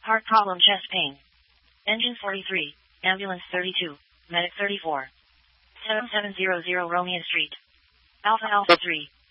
Heart problem, chest pain. Engine 43, ambulance 32, medic 34. 7700 Romeo Street. Alpha Alpha 3.